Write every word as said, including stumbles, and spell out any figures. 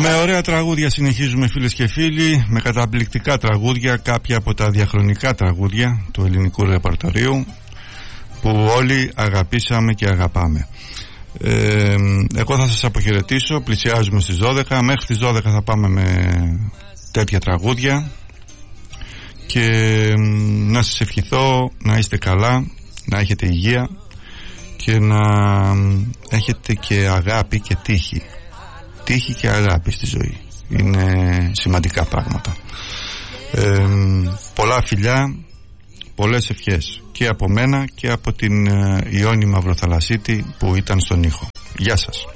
Με ωραία τραγούδια συνεχίζουμε, φίλες και φίλοι, με καταπληκτικά τραγούδια, κάποια από τα διαχρονικά τραγούδια του ελληνικού ρεπερτορίου που όλοι αγαπήσαμε και αγαπάμε. ε, Εγώ θα σας αποχαιρετήσω, πλησιάζουμε στις δώδεκα. Μέχρι τις δώδεκα θα πάμε με τέτοια τραγούδια και να σας ευχηθώ να είστε καλά, να έχετε υγεία και να έχετε και αγάπη και τύχη. Τύχη και αγάπη στη ζωή είναι σημαντικά πράγματα. ε, Πολλά φιλιά, πολλές ευχές και από μένα και από την Ιόνη Μαυροθαλασσίτη που ήταν στον ήχο. Γεια σας.